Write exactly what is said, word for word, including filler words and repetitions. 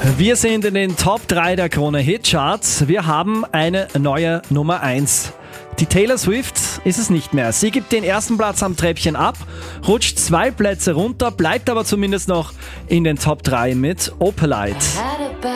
Wir sind in den Top drei der Krone Hitcharts. Wir haben eine neue Nummer eins. Die Taylor Swift ist es nicht mehr. Sie gibt den ersten Platz am Treppchen ab, rutscht zwei Plätze runter, bleibt aber zumindest noch in den Top drei mit Opalite.